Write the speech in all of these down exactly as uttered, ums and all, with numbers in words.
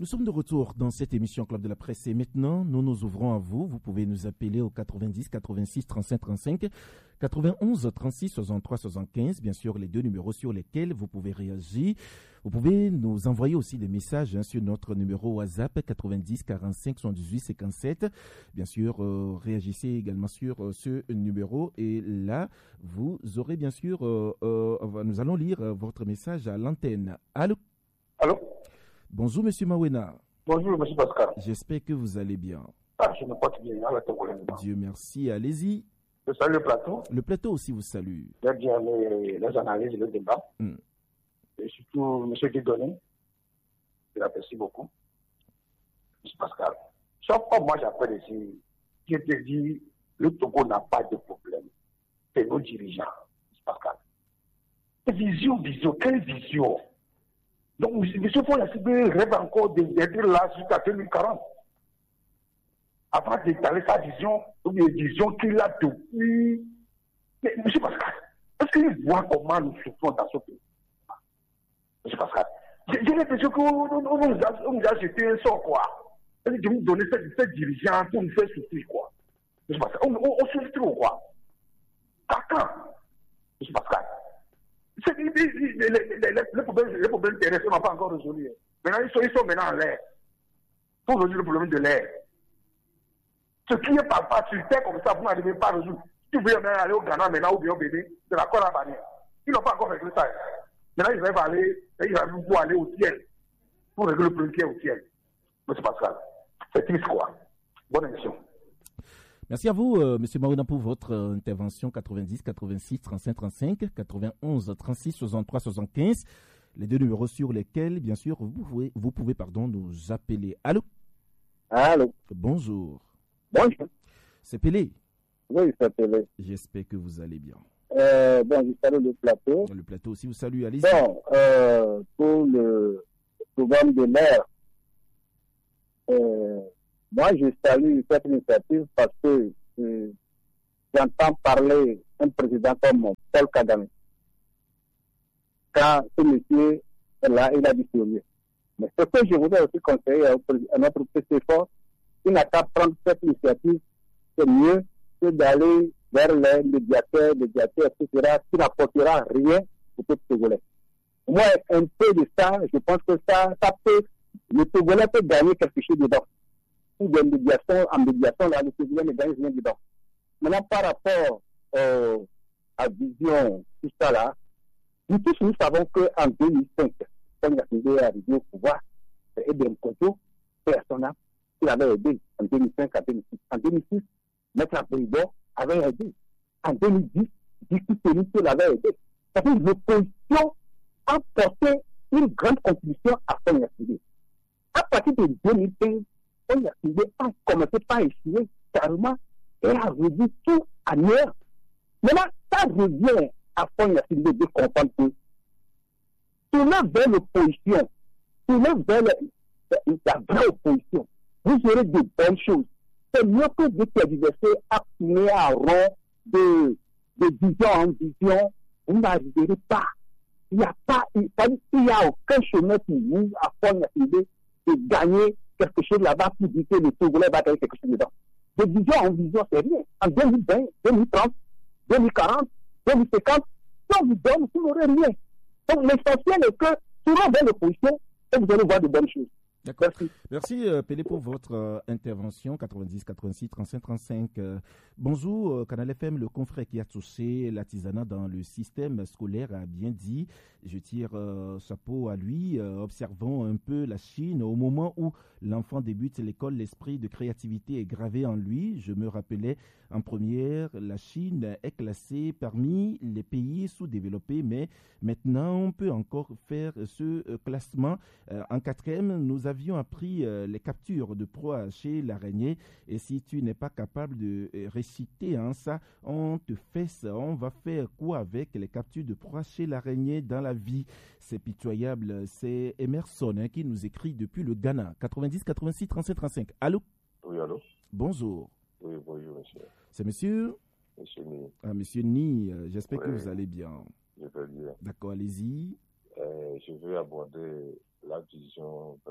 Nous sommes de retour dans cette émission Club de la Presse et maintenant, nous nous ouvrons à vous. Vous pouvez nous appeler au quatre-vingt-dix, quatre-vingt-six, trente-cinq, trente-cinq, quatre-vingt-onze, trente-six, soixante-trois, soixante-quinze. Bien sûr, les deux numéros sur lesquels vous pouvez réagir. Vous pouvez nous envoyer aussi des messages hein, sur notre numéro WhatsApp quatre-vingt-dix, quarante-cinq, soixante-dix-huit, cinquante-sept. Bien sûr, euh, réagissez également sur euh, ce numéro et là, vous aurez bien sûr, euh, euh, nous allons lire euh, votre message à l'antenne. Allô? Allô? Bonjour, Monsieur Mawena. Bonjour, Monsieur Pascal. J'espère que vous allez bien. Ah, je me porte bien, à la problème. Dieu merci, allez-y. Je salue le plateau. Le plateau aussi vous salue. Très bien les, les analyses et le débat. Mm. Et surtout, M. Guédoné, je l'apprécie beaucoup. Monsieur Pascal, chaque fois, moi, j'appelle ici, je te dis, le Togo n'a pas de problème. C'est nos dirigeants, Monsieur Pascal. Vision, vision, quelle vision? Donc, M. Foyassibé rêve encore d'être là jusqu'à deux mille quarante. Avant d'étaler sa vision, une vision qu'il a depuis. Mais, M. Pascal, est-ce qu'il voit comment nous souffrons dans ce pays? M. Pascal, j'ai l'impression qu'on nous a jeté un sort, quoi. De nous donner cette dirigeants pour nous faire souffrir, quoi. M. Pascal, on, on, on souffre trop, quoi. À quand? M. Pascal. Les, les, les, les, les problèmes, les problèmes terrestres n'ont pas encore résolu. Maintenant, ils sont, ils sont maintenant en l'air. Pour résoudre le problème de l'air. Ce qui est pas pas sur terre comme ça, vous n'arrivez pas à résoudre. Si vous voulez même aller au Ghana maintenant ou bien au Bénin, c'est la corde à bannière. Ils n'ont pas encore réglé ça. Maintenant, ils arrivent à aller, ils arrivent pour aller au ciel. Pour régler le problème qui est au ciel. Mais c'est pas ça. C'est triste, quoi. Bonne émission. Merci à vous, euh, M. Mawena, pour votre euh, intervention quatre-vingt-dix, quatre-vingt-six, trente-cinq, trente-cinq, quatre-vingt-onze, trente-six, soixante-trois, soixante-quinze. Les deux numéros sur lesquels, bien sûr, vous pouvez, vous pouvez pardon, nous appeler. Allô? Allô? Bonjour. Bonjour. C'est Pelé? Oui, c'est Pelé. J'espère que vous allez bien. Euh, bon, je salue le plateau. Le plateau aussi vous salue, allez-y. Bon, euh, pour le programme de l'air, euh, moi, je salue cette initiative parce que euh, j'entends parler un président comme Paul Kagame. Quand ce monsieur est là, il a dit sérieux. Mais ce que je voudrais aussi conseiller à notre P C F, il n'a qu'à prendre cette initiative, c'est mieux que d'aller vers les médiateurs, médiateurs, et cetera, qui n'apportera rien au peuple togolais. Moi, un peu de ça, je pense que ça, ça peut, le Togolais peut gagner quelque chose dedans. Ou des médiations, en médiation, là, le Togolais ne gagne rien dedans. Maintenant, par rapport euh, à Vision, tout ça là, nous tous, nous savons qu'en deux mille cinq, quand il est arrivé au pouvoir, c'est Edem Kojo, personne qui l'avait aidé en deux mille cinq à deux mille six. En deux mille six, Maître Abouibo avait aidé. En deux mille dix, Dicou Sénito l'avait aidé. C'est-à-dire que l'opposition a porté une grande contribution à Sonia Sibé. À partir de deux mille quinze, Sonia Sibé a commencé par échouer carrément et a réduit tout à néant. Maintenant, ça revient à Sonia Sibé de comprendre que tourner vers l'opposition, tourner vers la vraie opposition, vous aurez de bonnes choses. C'est mieux que de tergiverser à tourner à rond de, de vision en vision, vous n'arriverez pas. Il n'y a pas, il n'y a aucun chemin pour vous à faire l'idée de gagner quelque chose là-bas pour dire que le Togolais va gagner quelque chose dedans. De vision en vision, c'est rien. En deux mille vingt, deux mille trente, deux mille quarante, deux mille cinquante, si on vous donne, vous n'aurez rien. Donc l'essentiel est que, souvent vers l'opposition, et vous allez voir de bonnes choses. D'accord. Merci, Merci euh, Pelé, pour votre euh, intervention. quatre-vingt-dix, quatre-vingt-six, trente-cinq, trente-cinq. Euh, bonjour, euh, Canal F M, le confrère qui a touché l'artisanat dans le système scolaire a bien dit. Je tire euh, chapeau à lui. Euh, observons un peu la Chine. Au moment où l'enfant débute l'école, l'esprit de créativité est gravé en lui. Je me rappelais en première, la Chine est classée parmi les pays sous-développés, mais maintenant on peut encore faire ce euh, classement. Euh, en quatrième, nous avons avions appris euh, les captures de proies chez l'araignée et si tu n'es pas capable de euh, réciter hein, ça, on te fait ça. On va faire quoi avec les captures de proies chez l'araignée dans la vie? C'est pitoyable. C'est Emerson hein, qui nous écrit depuis le Ghana. quatre-vingt-dix, quatre-vingt-six, trente-cinq, trente-cinq. Allô? Oui, allô? Bonjour. Oui, bonjour, monsieur. C'est monsieur? Monsieur Ni. Ah, monsieur Ni, euh, j'espère oui, que vous allez bien. Je vais bien. D'accord, allez-y. Euh, je veux aborder la vision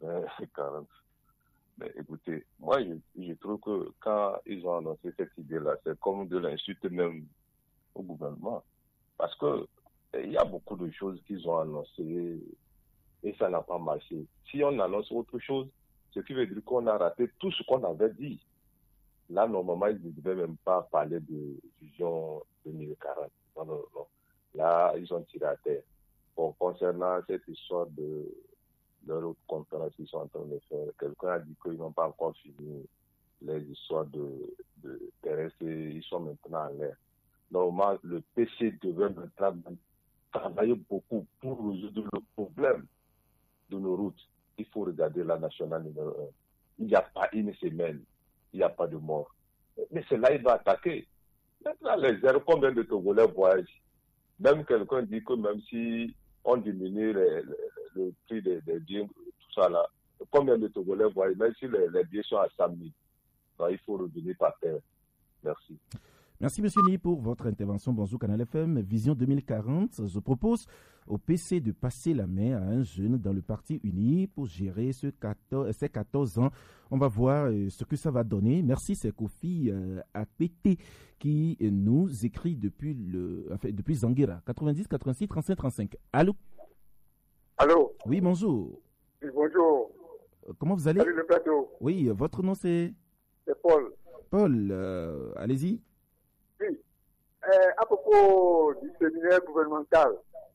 Ben, quarante. Mais écoutez, moi, je, je trouve que quand ils ont annoncé cette idée-là, c'est comme de l'insulte même au gouvernement. Parce que il y a beaucoup de choses qu'ils ont annoncées et ça n'a pas marché. Si on annonce autre chose, ce qui veut dire qu'on a raté tout ce qu'on avait dit. Là, normalement, ils ne devaient même pas parler de vision deux mille quarante. Non, non, non. Là, ils ont tiré à terre. Bon, concernant cette histoire de leur autre conférence qu'ils sont en train de faire, quelqu'un a dit qu'ils n'ont pas encore fini les histoires de, de terrestres et ils sont maintenant en l'air. Normalement, le P C devait maintenant travailler beaucoup pour résoudre le problème de nos routes. Il faut regarder la nationale numéro un. Il n'y a pas une semaine, il n'y a pas de mort. Mais c'est là qu'il va attaquer. Maintenant, les airs, combien de Togolais voyagent? Même quelqu'un dit que même si on diminue les, les, le prix des, des billets, tout ça là, combien de Togolais voyagent? Même si les, les billets sont à cent mille, il faut revenir par terre. Merci. Merci, M. Ni, pour votre intervention. Bonjour, Canal F M. Vision deux mille quarante. Je propose au P C de passer la main à un jeune dans le Parti uni pour gérer ce quatorze, ces quatorze ans. On va voir euh, ce que ça va donner. Merci, c'est Kofi euh, Apete qui euh, nous écrit depuis, le, enfin, depuis Zanguera. quatre-vingt-dix, quatre-vingt-six, trente-cinq, trente-cinq. Allô? Allô? Oui, bonjour. Oui, bonjour. Euh, comment vous allez? Salut le plateau. Oui, euh, votre nom c'est? C'est Paul. Paul, euh, allez-y. Oui. Euh, à propos du séminaire gouvernemental,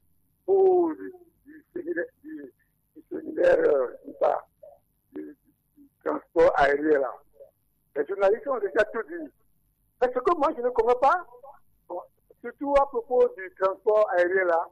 ou du, du séminaire, du, du séminaire euh, pas, du, du transport aérien là, les journalistes ont déjà tout dit. Mais ce que moi je ne comprends pas, bon, surtout à propos du transport aérien là,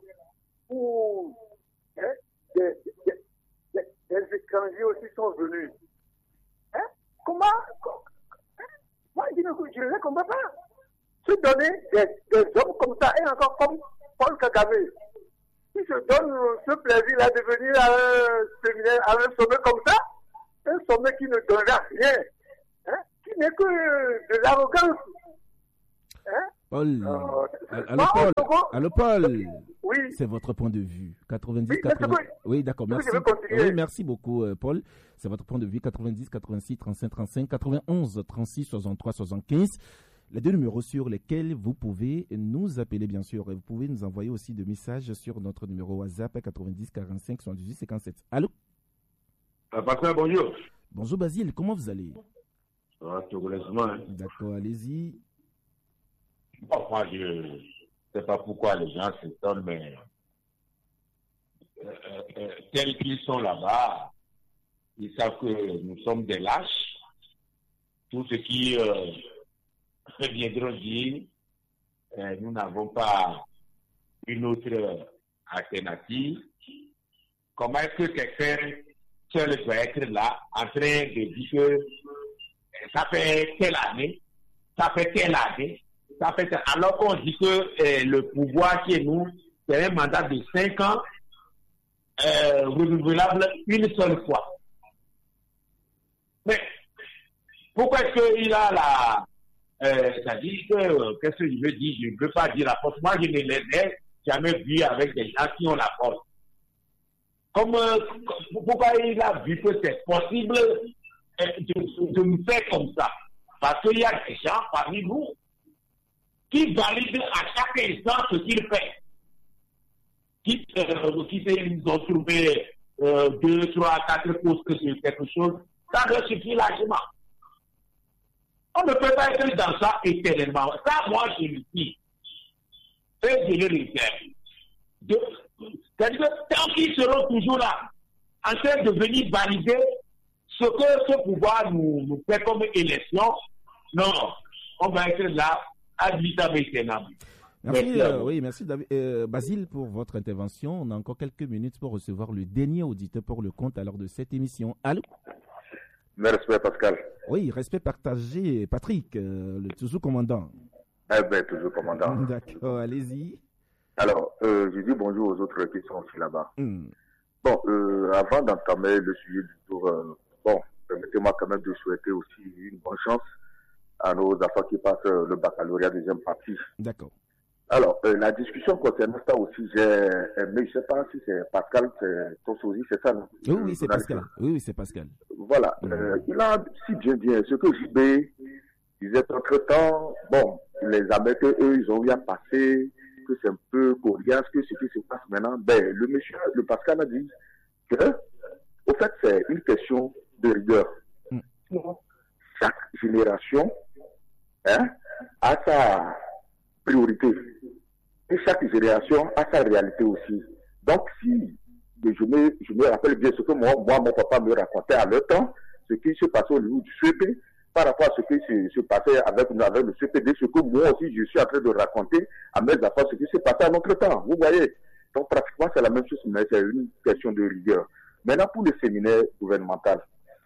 où hein, des, des, des, des étrangers aussi sont venus. Hein? Comment, hein? Moi je ne, je ne comprends pas. Se donner des, des hommes comme ça, et encore comme Paul Kagame, qui se donne ce plaisir-là de venir à un séminaire, à un sommet comme ça, un sommet qui ne donnera rien, hein, qui n'est que de l'arrogance. Hein? Paul, euh, allô Paul, allô Paul, oui. C'est votre point de vue. quatre-vingt-dix, oui, quatre-vingts... oui d'accord, merci. Oui, merci beaucoup, euh, Paul. C'est votre point de vue. quatre-vingt-dix, quatre-vingt-six, trente-cinq, trente-cinq, quatre-vingt-onze, trente-six, soixante-trois, soixante-quinze. Les deux numéros sur lesquels vous pouvez nous appeler, bien sûr. Et vous pouvez nous envoyer aussi des messages sur notre numéro WhatsApp quatre-vingt-dix, quarante-cinq, soixante-dix, cinquante-sept. Allô? Ah, Pascal, bonjour. Bonjour Basile, comment vous allez? Ah, togolaisement. Hein. D'accord, allez-y. Bon, moi, je ne sais pas pourquoi les gens s'étonnent, mais euh, euh, tels qu'ils sont là-bas, ils savent que nous sommes des lâches. Tout ce qui euh, viendront dire, euh, nous n'avons pas une autre alternative. Comment est-ce que quelqu'un seul peut être là, en train de dire que ça fait telle année, ça fait telle année, ça fait telle... alors qu'on dit que euh, le pouvoir chez nous, c'est un mandat de cinq ans, euh, renouvelable une seule fois. Mais pourquoi est-ce qu'il a la... Euh, c'est-à-dire que, euh, qu'est-ce que je veux dire? Je ne veux pas dire la force. Moi, je ne les ai jamais vus avec des gens qui ont la force. Comme, euh, pourquoi il a vu que c'est possible euh, de, de nous faire comme ça? Parce qu'il y a des gens parmi nous qui valident à chaque instant ce qu'il fait. Qui, euh, qui nous ont trouvé euh, deux, trois, quatre postes sur quelque chose, ça leur suffit largement. On ne peut pas être dans ça éternellement. Ça, moi, je le dis. Et je le réserve. C'est-à-dire que tant qu'ils seront toujours là, en train de venir valider ce que ce pouvoir nous, nous fait comme élection, non, on va être là à vitam aeternam. Merci, merci euh, oui, merci David. Euh, Basile pour votre intervention. On a encore quelques minutes pour recevoir le dernier auditeur pour le compte à l'heure de cette émission. Allô? Mes respects, Pascal. Oui, respect partagé, Patrick, euh, le toujours commandant. Eh bien, toujours commandant. D'accord, allez-y. Alors, euh, je dis bonjour aux autres qui sont aussi là-bas. Mm. Bon, euh, avant d'entamer le sujet du tour, euh, bon, permettez-moi quand même de souhaiter aussi une bonne chance à nos enfants qui passent le baccalauréat deuxième partie. D'accord. Alors, euh, la discussion concernant ça aussi, j'ai aimé, je ne sais pas si c'est Pascal, c'est ton souci, c'est ça, non? Oui, oui, c'est Pascal. Oui, oui, c'est Pascal. Voilà. Mmh. Euh, il a si bien dit ce que J B disait entre-temps, bon, les Américains, eux, ils ont eu à passer, que c'est un peu coriace, que ce qui se passe maintenant. Ben, le monsieur, le Pascal a dit que, au fait, c'est une question de rigueur. Mmh. Chaque génération, hein, a sa priorité. Et chaque génération a sa réalité aussi. Donc, si je me, je me rappelle bien ce que moi, moi, mon papa me racontait à leur temps, ce qui se passait au niveau du C P, par rapport à ce qui se, se passait avec, avec le C P D, ce que moi aussi je suis en train de raconter à mes enfants, ce qui se passait à notre temps. Vous voyez? Donc, pratiquement, c'est la même chose, mais c'est une question de rigueur. Maintenant, pour le séminaire gouvernemental,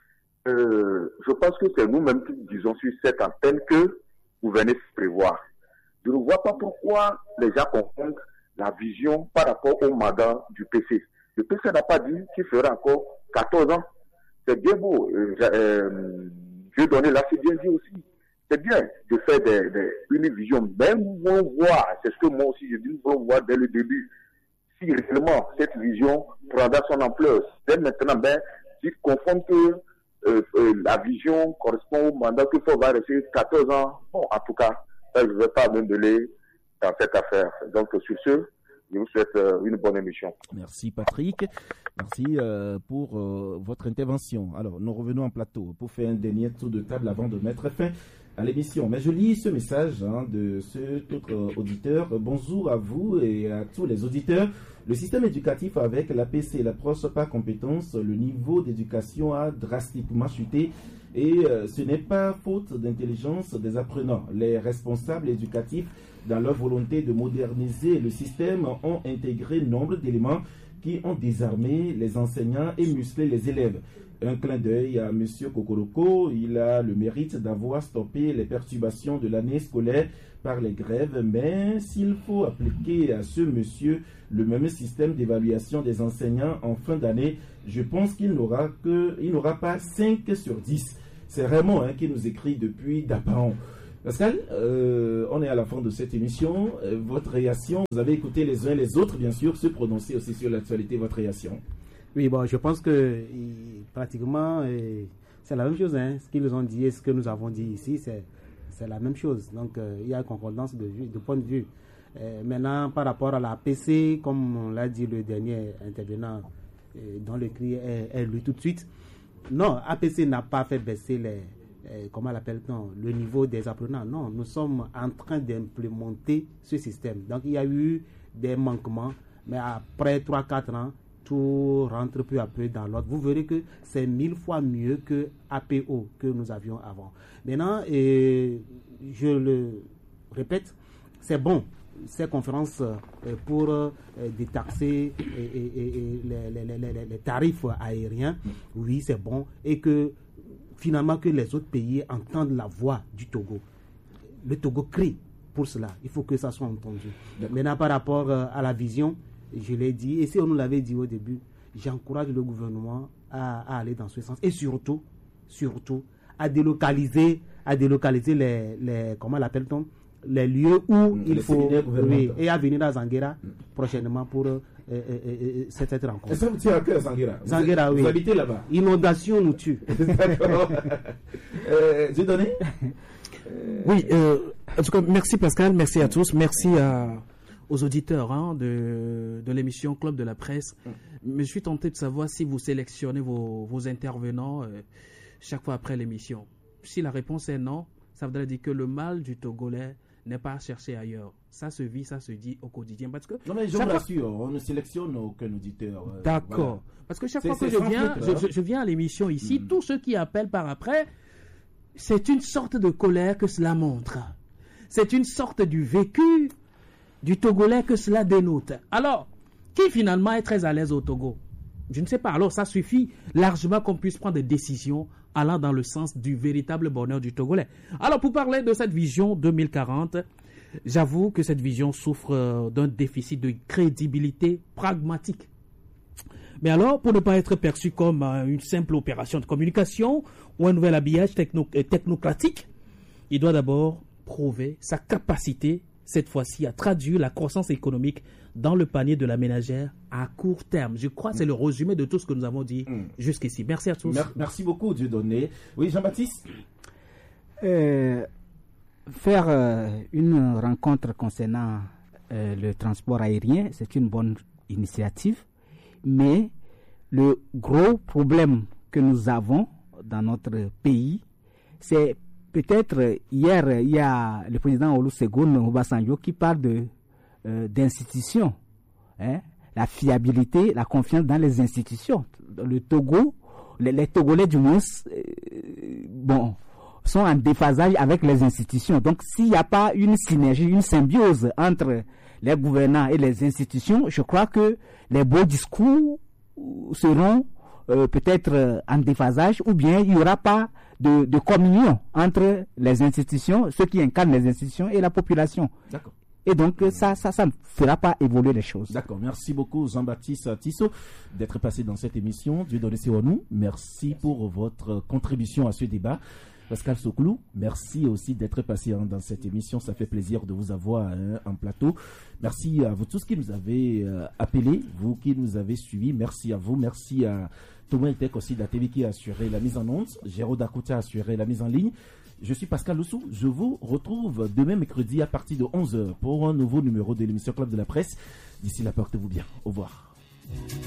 euh, je pense que c'est nous-mêmes qui disons sur cette antenne que vous venez se prévoir. Je ne vois pas pourquoi les gens confondent la vision par rapport au mandat du P C. Le P C n'a pas dit qu'il ferait encore quatorze ans. C'est bien beau. Euh, euh, je vais donner là, c'est bien dit aussi. C'est bien de faire des, des, une vision. Mais nous voulons voir, c'est ce que moi aussi je dis, nous voulons voir dès le début, si réellement cette vision prendra son ampleur. Dès maintenant, ben, s'ils confondent que euh, euh, la vision correspond au mandat qu'il faut va rester quatorze ans, bon, en tout cas, ça, je ne vais pas me mêler dans cette affaire. Donc, sur ce, je vous souhaite euh, une bonne émission. Merci Patrick. Merci euh, pour euh, votre intervention. Alors, nous revenons en plateau pour faire un dernier tour de table avant de mettre fin à l'émission. Mais je lis ce message hein, de ce autre auditeur. Bonjour à vous et à tous les auditeurs. Le système éducatif avec l'A P C et l'approche par compétences, le niveau d'éducation a drastiquement chuté. Et euh, ce n'est pas faute d'intelligence des apprenants. Les responsables éducatifs, dans leur volonté de moderniser le système, ont intégré nombre d'éléments qui ont désarmé les enseignants et musclé les élèves. Un clin d'œil à M. Kokoroko, il a le mérite d'avoir stoppé les perturbations de l'année scolaire par les grèves, mais s'il faut appliquer à ce monsieur le même système d'évaluation des enseignants en fin d'année, je pense qu'il n'aura que, il n'aura pas cinq sur dix. C'est Raymond hein, qui nous écrit depuis Dapaon. Pascal, euh, on est à la fin de cette émission. Euh, votre réaction, vous avez écouté les uns les autres, bien sûr, se prononcer aussi sur l'actualité, votre réaction. Oui, bon, je pense que il, pratiquement, euh, c'est la même chose. Hein. Ce qu'ils nous ont dit et ce que nous avons dit ici, c'est, c'est la même chose. Donc, euh, il y a une concordance de, vue, de point de vue. Euh, maintenant, par rapport à la P C, comme on l'a dit le dernier intervenant, euh, dont le cri est, est lu tout de suite, non, A P C n'a pas fait baisser les... Euh, comment l'appelle-t-on, le niveau des apprenants. Non, nous sommes en train d'implémenter ce système. Donc, il y a eu des manquements, mais après trois à quatre ans, tout rentre peu à peu dans l'ordre. Vous verrez que c'est mille fois mieux que A P O que nous avions avant. Maintenant, et je le répète, c'est bon, ces conférences euh, pour euh, détaxer et, et, et, et les, les, les, les tarifs aériens, oui, c'est bon, et que finalement que les autres pays entendent la voix du Togo. Le Togo crie pour cela. Il faut que ça soit entendu. D'accord. Maintenant, par rapport euh, à la vision, je l'ai dit, et si on nous l'avait dit au début, j'encourage le gouvernement à, à aller dans ce sens. Et surtout, surtout, à délocaliser, à délocaliser les, les comment l'appelle-t-on, les lieux où mmh, il faut, oui, et à venir à Zanguera mmh. prochainement pour euh, euh, euh, cette, cette rencontre. Et ça vous tient à cœur, Zanguera? Zanguera, oui. Vous habitez là-bas? Inondation nous tue. D'accord. euh, J'ai donné euh... Oui, euh, en tout cas, merci Pascal, merci à tous, merci à, aux auditeurs hein, de, de l'émission Club de la Presse. Mmh. Mais je suis tenté de savoir si vous sélectionnez vos, vos intervenants euh, chaque fois après l'émission. Si la réponse est non, ça voudrait dire que le mal du Togolais n'est pas à chercher ailleurs. Ça se vit, ça se dit au quotidien. Parce que non mais je vous rassure, on ne sélectionne aucun auditeur. Euh, D'accord. Voilà. Parce que chaque c'est, fois que je viens, je, je, je viens à l'émission ici, mmh. tous ceux qui appellent par après, c'est une sorte de colère que cela montre. C'est une sorte du vécu du Togolais que cela dénote. Alors, qui finalement est très à l'aise au Togo? Je ne sais pas. Alors, ça suffit largement qu'on puisse prendre des décisions allant dans le sens du véritable bonheur du Togolais. Alors, pour parler de cette vision deux mille quarante, j'avoue que cette vision souffre d'un déficit de crédibilité pragmatique. Mais alors, pour ne pas être perçu comme une simple opération de communication ou un nouvel habillage techno- technocratique, il doit d'abord prouver sa capacité, cette fois-ci, a traduit la croissance économique dans le panier de la ménagère à court terme. Je crois que c'est le résumé de tout ce que nous avons dit mm. jusqu'ici. Merci à tous. Merci beaucoup, Dieudonné. Oui, Jean-Baptiste euh, Faire euh, une rencontre concernant euh, le transport aérien, c'est une bonne initiative, mais le gros problème que nous avons dans notre pays, c'est peut-être hier, il y a le président Olusegun Obasanjo qui parle de, euh, d'institutions, hein, la fiabilité, la confiance dans les institutions. Dans le Togo, les, les Togolais du moins, euh, bon, sont en déphasage avec les institutions. Donc, s'il n'y a pas une synergie, une symbiose entre les gouvernants et les institutions, je crois que les beaux discours seront euh, peut-être en déphasage, ou bien il n'y aura pas de, de communion entre les institutions, ceux qui incarnent les institutions et la population. D'accord. Et donc, ça, ça, ça ne fera pas évoluer les choses. D'accord. Merci beaucoup, Jean-Baptiste Tissot, d'être passé dans cette émission. Dieudonné Sironou, merci pour votre contribution à ce débat. Pascal Sokoulou, merci aussi d'être passé hein, dans cette émission. Ça fait plaisir de vous avoir hein, en plateau. Merci à vous tous qui nous avez euh, appelés, vous qui nous avez suivis. Merci à vous. Merci à Thomas Itek aussi de la T V qui a assuré la mise en onde. Jérôme Dakouta a assuré la mise en ligne. Je suis Pascal Loussou. Je vous retrouve demain mercredi à partir de onze heures pour un nouveau numéro de l'émission Club de la Presse. D'ici là, portez-vous bien. Au revoir.